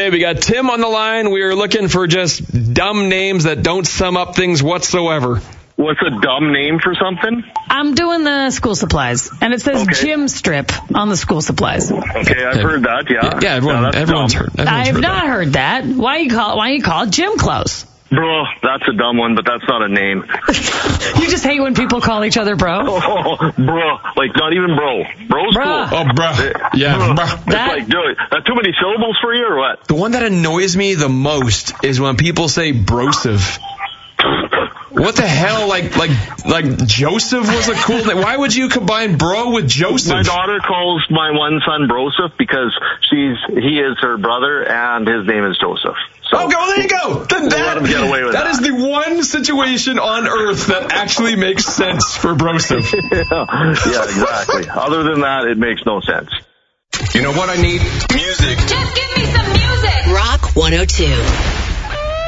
right, we got Tim on the line. We are looking for just dumb names that don't sum up things whatsoever. What's a dumb name for something? I'm doing the school supplies, and it says gym strip on the school supplies. Okay, I've heard that, yeah. Yeah, everyone's heard. I have not heard that. Why you call it gym clothes? Bro, that's a dumb one, but that's not a name. You just hate when people call each other bro? Oh, bro. Like, not even bro. Bro's Bruh. cool. Oh, bruh. Yeah, bruh. It's like, dude, that's too many syllables for you or what? The one that annoys me the most is when people say brosive. What the hell? Like Joseph was a cool name. Why would you combine bro with Joseph? My daughter calls my one son Broseph because he is her brother and his name is Joseph. So there you go. Let him get away with that. That is the one situation on earth that actually makes sense for Broseph. Yeah, exactly. Other than that, it makes no sense. You know what I need? Music. Just give me some music. Rock 102.